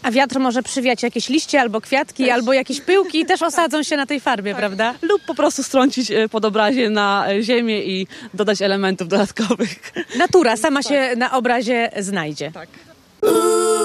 A wiatr może przywiać jakieś liście albo kwiatki, albo jakieś pyłki i też osadzą się na tej farbie, prawda? Lub po prostu strącić pod obrazie na ziemię i dodać elementów dodatkowych. Natura sama się na obrazie znajdzie. Tak.